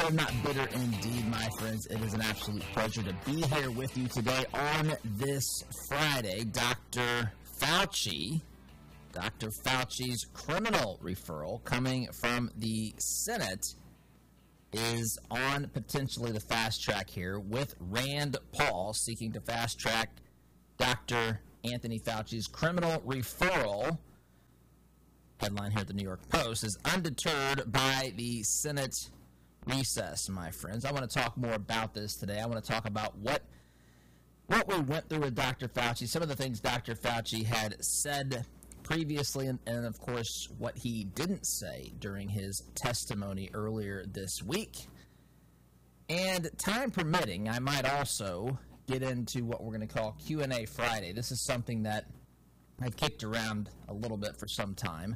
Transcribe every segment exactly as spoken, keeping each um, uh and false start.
bitter, not bitter indeed, my friends. It is an absolute pleasure to be here with you today on this Friday. Doctor Fauci, Doctor Fauci's criminal referral coming from the Senate is on potentially the fast track here, with Rand Paul seeking to fast track Doctor Anthony Fauci's criminal referral. Headline here at the New York Post is undeterred by the Senate recess, my friends. I want to talk more about this today. I want to talk about what what we went through with Doctor Fauci, some of the things Doctor Fauci had said previously, and, and of course what he didn't say during his testimony earlier this week. And time permitting, I might also get into what we're going to call Q and A Friday. This is something that I've kicked around a little bit for some time,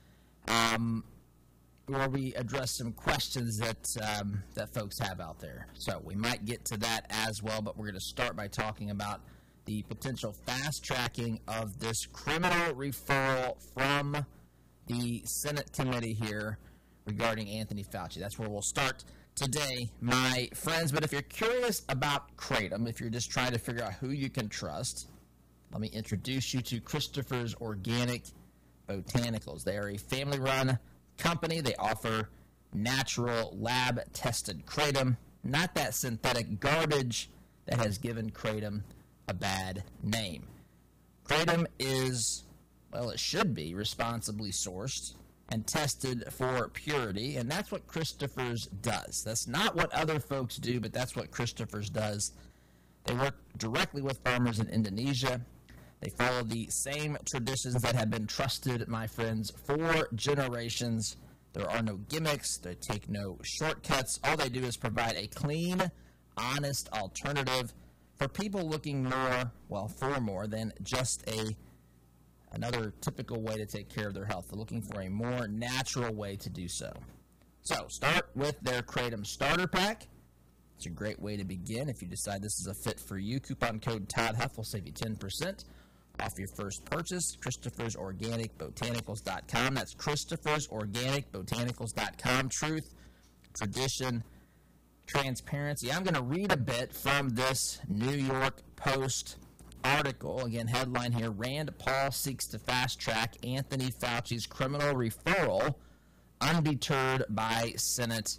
um, where we address some questions that um, that folks have out there. So we might get to that as well, but we're going to start by talking about the potential fast-tracking of this criminal referral from the Senate committee here regarding Anthony Fauci. That's where we'll start today, my friends. But if you're curious about Kratom, if you're just trying to figure out who you can trust, let me introduce you to Christopher's Organic Botanicals. They are a family-run company. They offer natural, lab-tested Kratom, not that synthetic garbage that has given Kratom a bad name. Kratom is, well, it should be responsibly sourced and tested for purity, and that's what Christopher's does. That's not what other folks do, but that's what Christopher's does. They work directly with farmers in Indonesia. They follow the same traditions that have been trusted, my friends, for generations. There are no gimmicks. They take no shortcuts. All they do is provide a clean, honest alternative for people looking more, well, for more than just a another typical way to take care of their health. They're looking for a more natural way to do so. So start with their Kratom Starter Pack. It's a great way to begin. If you decide this is a fit for you, coupon code Todd Huff will save you ten percent off your first purchase. Christopher's Organic Botanicals dot com. That's Christopher's Organic Botanicals dot com. Truth, tradition, transparency. I'm going to read a bit from this New York Post article. Again, headline here: Rand Paul seeks to fast track Anthony Fauci's criminal referral, undeterred by Senate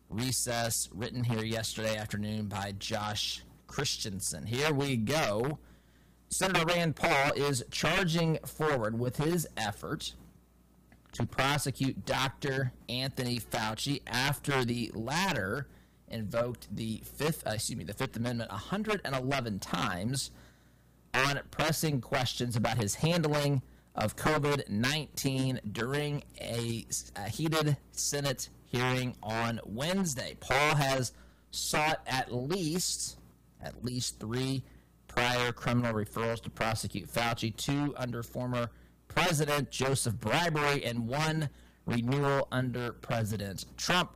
recess. Written here yesterday afternoon by Josh Christensen. Here we go. Senator Rand Paul is charging forward with his effort to prosecute Doctor Anthony Fauci after the latter invoked the fifth, uh, excuse me, the Fifth Amendment one hundred eleven times on pressing questions about his handling of COVID nineteen during a, a heated Senate hearing on Wednesday. Paul has sought at least, at least three prior criminal referrals to prosecute Fauci, two under former President Joseph Bribery and one renewal under President Trump.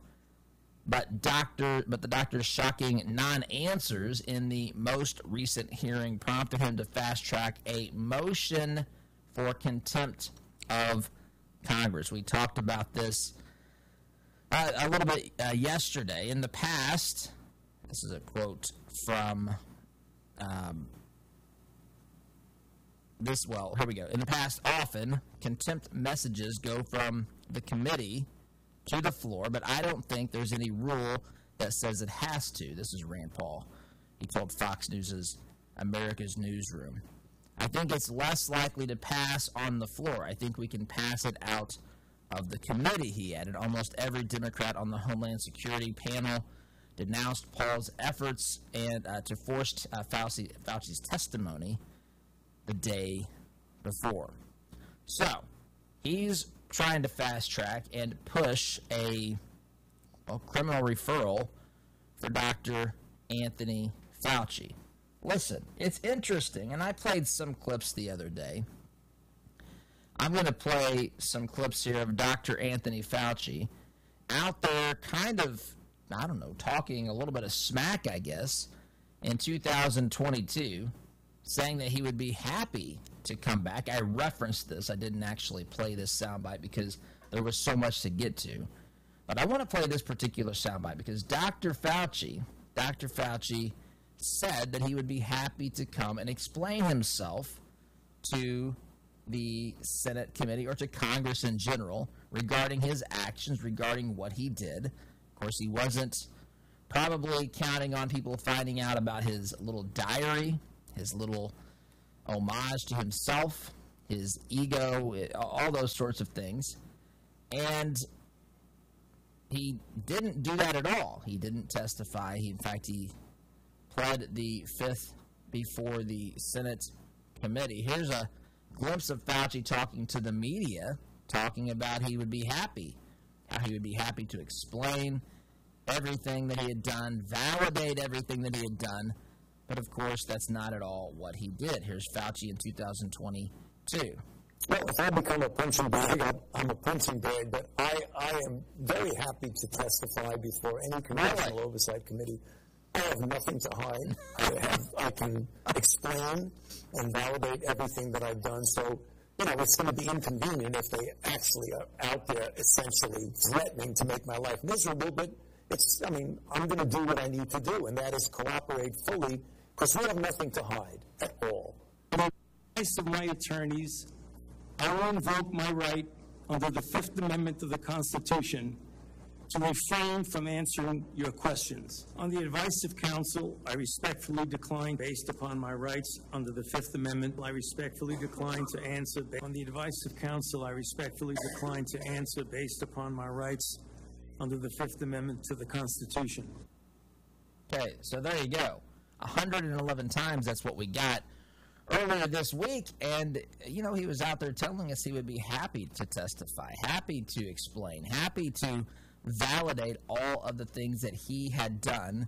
But doctor, but the doctor's shocking non-answers in the most recent hearing prompted him to fast-track a motion for contempt of Congress. We talked about this uh, a little bit uh, yesterday. In the past, this is a quote from um, this, well, here we go. In the past, often, contempt messages go from the committee to the floor, but I don't think there's any rule that says it has to. This is Rand Paul. He told Fox News' America's Newsroom. I think it's less likely to pass on the floor. I think we can pass it out of the committee, he added. Almost every Democrat on the Homeland Security panel denounced Paul's efforts and uh, to force uh, Fauci, Fauci's testimony the day before. So, he's trying to fast track and push a, a criminal referral for Doctor Anthony Fauci. Listen, it's interesting, and I played some clips the other day. I'm going to play some clips here of Doctor Anthony Fauci out there kind of, I don't know, talking a little bit of smack, I guess, in two thousand twenty-two, saying that he would be happy to come back. I referenced this. I didn't actually play this soundbite because there was so much to get to. But I want to play this particular soundbite because Doctor Fauci, Doctor Fauci said that he would be happy to come and explain himself to the Senate committee or to Congress in general regarding his actions, regarding what he did. Of course, he wasn't probably counting on people finding out about his little diary, his little homage to himself, his ego, all those sorts of things. And he didn't do that at all. He didn't testify. He, in fact, he pled the fifth before the Senate committee. Here's a glimpse of Fauci talking to the media, talking about he would be happy, how he would be happy to explain everything that he had done, validate everything that he had done. But, of course, that's not at all what he did. Here's Fauci in two thousand twenty-two. Well, if I become a punching bag, I'm a punching bag, but I, I am very happy to testify before any congressional Really? oversight committee. I have nothing to hide. I, have, I can explain and validate everything that I've done. So, you know, it's going to be inconvenient if they actually are out there essentially threatening to make my life miserable, but it's, I mean, I'm going to do what I need to do, and that is cooperate fully, because we have nothing to hide at all. In the advice of my attorneys, I will invoke my right under the Fifth Amendment of the Constitution to refrain from answering your questions. On the advice of counsel, I respectfully decline, based upon my rights under the Fifth Amendment, I respectfully decline to answer. On the advice of counsel, I respectfully decline to answer based upon my rights under the Fifth Amendment to the Constitution. Okay, so there you go. one hundred eleven times that's what we got earlier this week, and, you know, he was out there telling us he would be happy to testify, happy to explain, happy to validate all of the things that he had done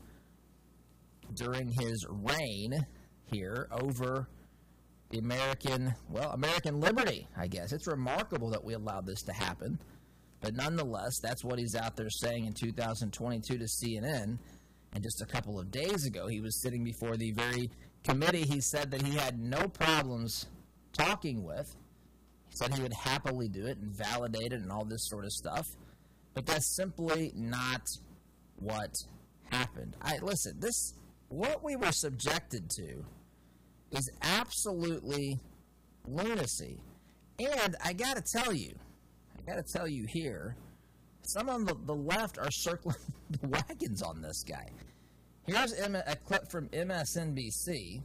during his reign here over the American, well, American liberty, I guess. It's remarkable that we allowed this to happen, but nonetheless, that's what he's out there saying in two thousand twenty-two to C N N, and just a couple of days ago, he was sitting before the very committee he said that he had no problems talking with. He said he would happily do it and validate it and all this sort of stuff. But that's simply not what happened. I listen, this what we were subjected to is absolutely lunacy. And I got to tell you, I got to tell you here, some on the, the left are circling the wagons on this guy. Here's a clip from M S N B C.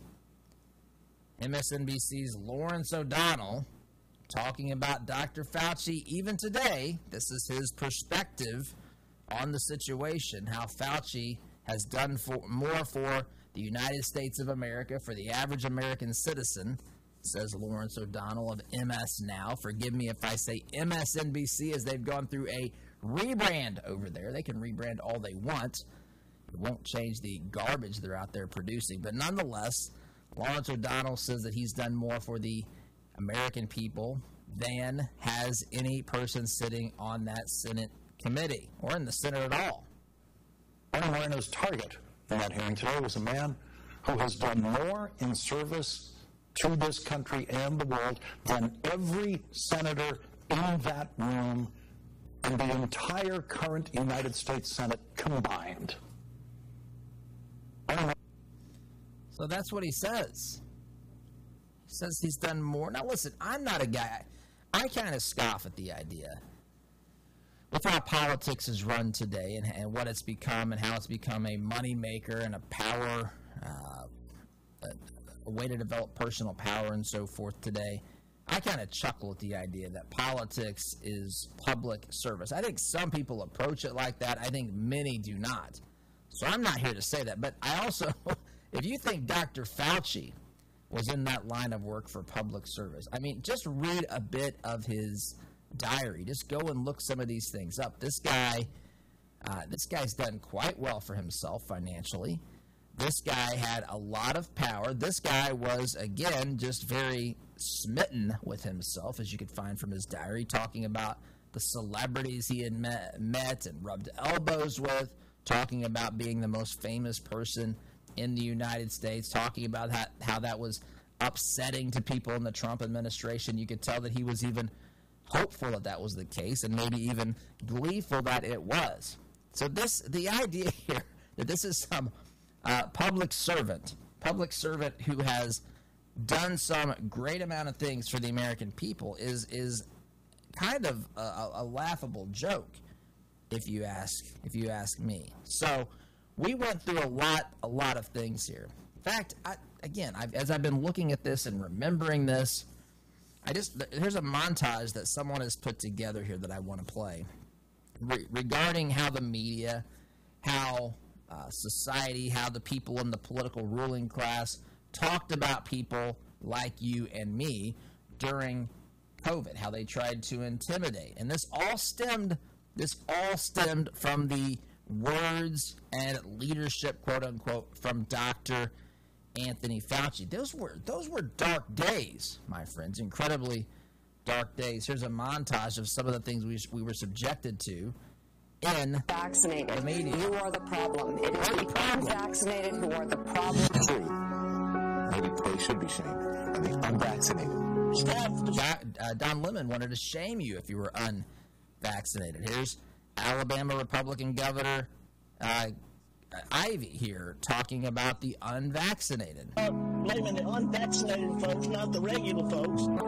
M S N B C's Lawrence O'Donnell talking about Doctor Fauci even today. This is his perspective on the situation, how Fauci has done for, more for the United States of America, for the average American citizen, says Lawrence O'Donnell of M S Now. Forgive me if I say M S N B C, as they've gone through a rebrand over there. They can rebrand all they want. It won't change the garbage they're out there producing. But nonetheless, Lawrence O'Donnell says that he's done more for the American people than has any person sitting on that Senate committee or in the Senate at all. Barney Moreno's target in that hearing today was a man who has done more in service to this country and the world than every senator in that room and the entire current United States Senate combined. So that's what he says. He says he's done more. Now listen, I'm not a guy, I kind of scoff at the idea with how politics is run today and, and what it's become and how it's become a money maker and a power, uh, a, a way to develop personal power and so forth today. I kind of chuckle at the idea that politics is public service. I think some people approach it like that. I think many do not. So I'm not here to say that. But I also, if you think Doctor Fauci was in that line of work for public service, I mean, just read a bit of his diary. Just go and look some of these things up. This guy, uh, this guy's done quite well for himself financially. This guy had a lot of power. This guy was, again, just very smitten with himself, as you could find from his diary, talking about the celebrities he had met, met and rubbed elbows with, talking about being the most famous person in the United States, talking about how, how that was upsetting to people in the Trump administration. You could tell that he was even hopeful that that was the case, and maybe even gleeful that it was. So this, the idea here that this is some uh, public servant, public servant who has done some great amount of things for the American people is is kind of a, a laughable joke, if you ask if you ask me. So we went through a lot a lot of things here. In fact, I, again, I've, as I've been looking at this and remembering this, I just here's a montage that someone has put together here that I want to play Re- regarding how the media, how uh, society, how the people in the political ruling class talked about people like you and me during COVID, how they tried to intimidate. And this all stemmed this all stemmed from the words and leadership, quote unquote, from Doctor Anthony Fauci. Those were those were dark days, my friends, incredibly dark days. Here's a montage of some of the things we we were subjected to in vaccinated. the media. You are the problem. It is the unvaccinated who are the problem. True. Maybe they should be shamed. I think unvaccinated. Don, uh, Don Lemon wanted to shame you if you were unvaccinated. Here's Alabama Republican Governor uh, Ivey here talking about the unvaccinated. Uh, blaming the unvaccinated folks, not the regular folks.